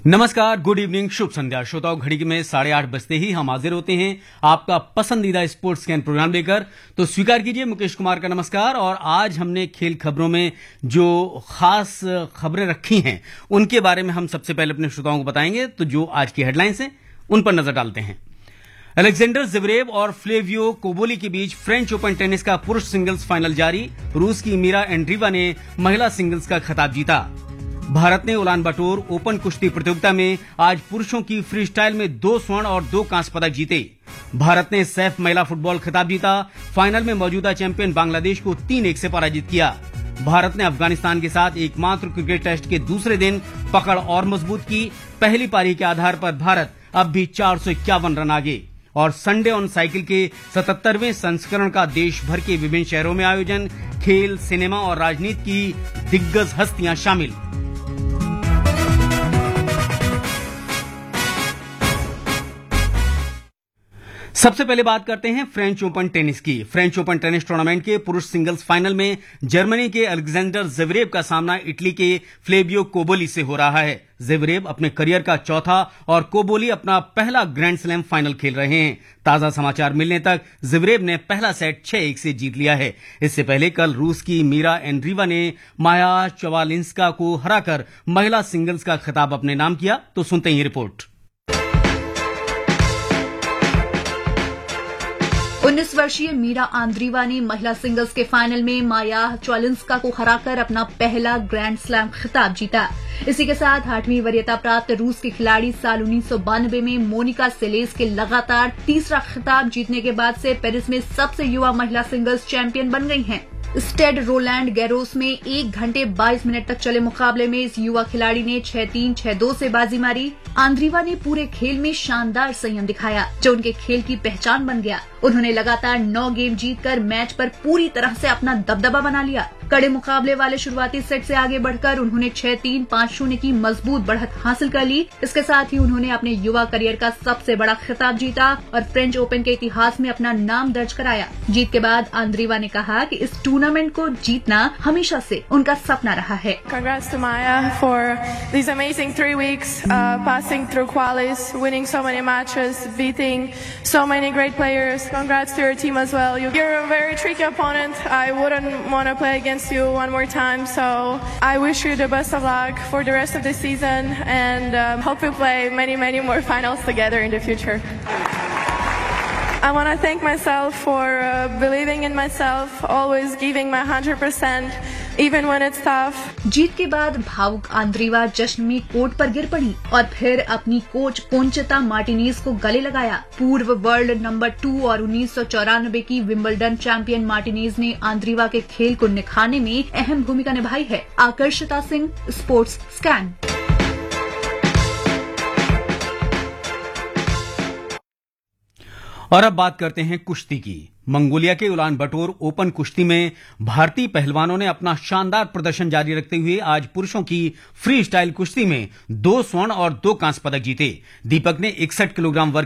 नमस्कार, good evening, शुभ संध्या श्रोताओं। घड़ी में 8:30 बजते ही हम हाजिर होते हैं आपका पसंदीदा स्पोर्ट्स स्कैन प्रोग्राम लेकर। तो स्वीकार कीजिए मुकेश कुमार का नमस्कार। और आज हमने खेल खबरों में जो खास खबरें रखी हैं उनके बारे में हम सबसे पहले अपने श्रोताओं को बताएंगे। तो जो आज की हेडलाइंस हैं उन पर नजर डालते हैं। अलेक्जेंडर ज़वेरेव और फ्लेवियो कोबोली के बीच फ्रेंच ओपन टेनिस का पुरुष सिंगल्स फाइनल जारी। रूस की मीरा एंड्रीवा ने महिला सिंगल्स का खिताब जीता। भारत ने उलान बटोर ओपन कुश्ती प्रतियोगिता में आज पुरुषों की फ्री स्टाइल में 2 स्वर्ण और 2 कांस्य पदक जीते। भारत ने सैफ महिला फुटबॉल खिताब जीता। फाइनल में मौजूदा चैंपियन बांग्लादेश को 3-1 से पराजित किया। भारत ने अफगानिस्तान के साथ एकमात्र क्रिकेट टेस्ट के दूसरे दिन पकड़ और मजबूत की। पहली पारी के आधार पर भारत अब भी 451 रन आगे। और संडे ऑन साइकिल के 77वें संस्करण का देश भर के विभिन्न शहरों में आयोजन। खेल, सिनेमा और राजनीति की दिग्गज हस्तियां शामिल। सबसे पहले बात करते हैं फ्रेंच ओपन टेनिस की। फ्रेंच ओपन टेनिस टूर्नामेंट के पुरुष सिंगल्स फाइनल में जर्मनी के अलेक्जेंडर ज़वेरेव का सामना इटली के फ्लेवियो कोबोली से हो रहा है। ज़वेरेव अपने करियर का चौथा और कोबोली अपना पहला ग्रैंड स्लैम फाइनल खेल रहे हैं। ताजा समाचार मिलने तक ज़वेरेव ने पहला सेट 6-1 से जीत लिया है। इससे पहले कल रूस की मीरा एंड्रीवा ने माया चवालिंस्का को हराकर महिला सिंगल्स का खिताब अपने नाम किया। तो सुनते हैं ये रिपोर्ट। 19 वर्षीय मीरा आंद्रीवा ने महिला सिंगल्स के फाइनल में माया चवालिंस्का को हराकर अपना पहला ग्रैंड स्लैम खिताब जीता। इसी के साथ 8वीं वरीयता प्राप्त रूस की खिलाड़ी साल 1992 में मोनिका सेलेस के लगातार तीसरा खिताब जीतने के बाद से पेरिस में सबसे युवा महिला सिंगल्स चैंपियन बन गई हैं। स्टेड रोलैंड गैरोस में 1 घंटे 22 मिनट तक चले मुकाबले में इस युवा खिलाड़ी ने 6-3, 6-2 से बाजी मारी। आंद्रीवा ने पूरे खेल में शानदार संयम दिखाया जो उनके खेल की पहचान बन गया। उन्होंने लगातार 9 गेम जीतकर मैच पर पूरी तरह से अपना दबदबा बना लिया। कड़े मुकाबले वाले शुरुआती सेट से आगे बढ़कर उन्होंने 6-3, 5-0 की मजबूत बढ़त हासिल कर ली। इसके साथ ही उन्होंने अपने युवा करियर का सबसे बड़ा खिताब जीता और फ्रेंच ओपन के इतिहास में अपना नाम दर्ज कराया। जीत के बाद आंद्रीवा ने कहा कि इस टूर्नामेंट को जीतना हमेशा से उनका सपना रहा है। Congrats to Maya for these amazing 3 weeks, passing through qualis, winning so many matches, beating so many great players. Congrats to your team as well. You're a very tricky opponent. I wouldn't want to play against you one more time. So I wish you the best of luck for the rest of the season and hope we play many more finals together in the future. I want to thank myself for believing in myself, always giving my 100%, even when it's tough. जीत के बाद भावुक आंद्रीवा जश्न में court पर गिर पड़ी और फिर अपनी कोच कोंचेता मार्टिनेज को गले लगाया। पूर्व वर्ल्ड नंबर 2 और 1994 की विंबलडन चैंपियन मार्टिनेज ने आंद्रीवा के खेल को निखारने में अहम भूमिका निभाई है। आकर्षिता सिंह, स्पोर्ट्स स्कैन। और अब बात करते हैं कुश्ती की। मंगोलिया के उलान बटोर ओपन कुश्ती में भारतीय पहलवानों ने अपना शानदार प्रदर्शन जारी रखते हुए आज पुरुषों की फ्री स्टाइल कुश्ती में 2 स्वर्ण और 2 कांस्य पदक जीते। दीपक ने 61 किलोग्राम वर्ग